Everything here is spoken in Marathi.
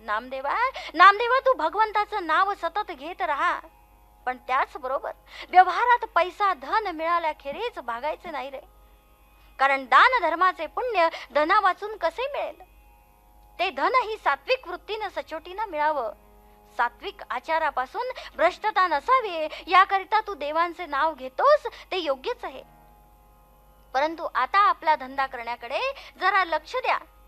नामदेवा तू भगवंताचं नाव सतत घेत राहा, पण त्याचबरोबर व्यवहारात पैसा धन मिळाल्याखेरीज भागायचे नाही रे. कारण दान धर्माचे पुण्य धना वाचून कसे मिळेल? ते धन ही सात्विक वृत्तीनं सचोटीनं मिळावं. सात्विक आचारापासून भ्रष्टता नसावी याकरिता तू देवांचे नाव घेतोस, ते योग्यच आहे. परंतु आता आपला धंदा करण्याकडे जरा लक्ष द्या.